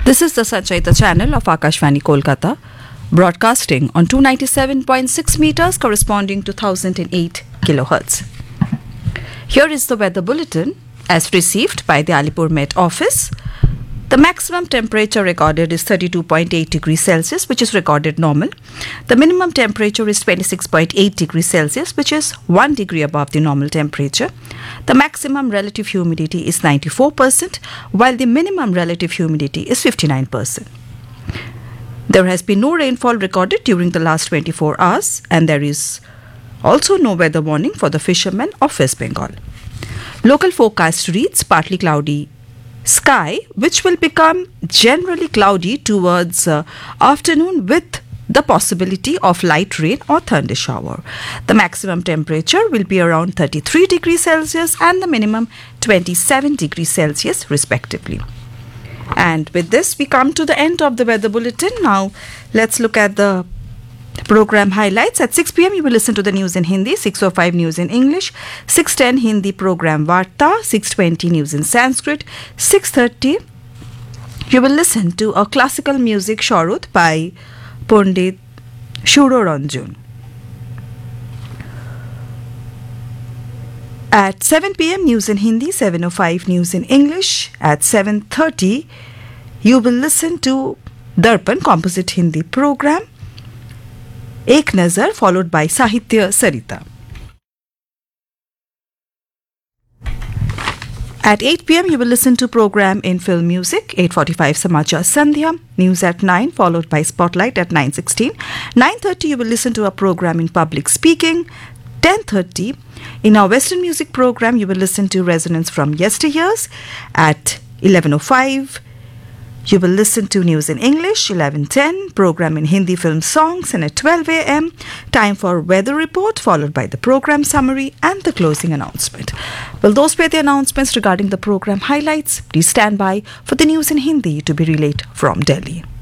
This is the Sanchayita channel of Akashvani Kolkata, broadcasting on 297.6 meters corresponding to 1008 kilohertz. Here is the weather bulletin as received by the Alipur Met office. The maximum temperature recorded is 32.8 degrees Celsius, which is recorded normal. The minimum temperature is 26.8 degrees Celsius, which is 1 degree above the normal temperature. The maximum relative humidity is 94%, while the minimum relative humidity is 59%. There has been no rainfall recorded during the last 24 hours, and there is also no weather warning for the fishermen of West Bengal. Local forecast reads partly cloudy sky, which will become generally cloudy towards afternoon with the possibility of light rain or thunder shower. The maximum temperature will be around 33 degrees Celsius and the minimum 27 degrees Celsius respectively. And with this, we come to the end of the weather bulletin. Now, let's look at the program highlights. At 6 p.m. you will listen to the news in Hindi, 6:05 news in English, 6:10 Hindi program Varta, 6:20 news in Sanskrit, 6:30 you will listen to a classical music Sharud by Pandit Shuro Ranjan. At 7 p.m. news in Hindi, 7:05 news in English, at 7:30 you will listen to Darpan composite Hindi program Ek Nazar, followed by Sahitya Sarita. At 8 p.m. you will listen to program in film music, 8:45 Samachar Sandhya, news at 9, followed by Spotlight at 9:16. 9:30 you will listen to a program in public speaking. 10:30 in our Western music program you will listen to Resonance from Yesteryears. At 11:05 you will listen to news in English, 11:10 program in Hindi film songs, and at 12 a.m. time for weather report, followed by the program summary and the closing announcement. Well, those were the announcements regarding the program highlights. Please stand by for the news in Hindi to be relayed from Delhi.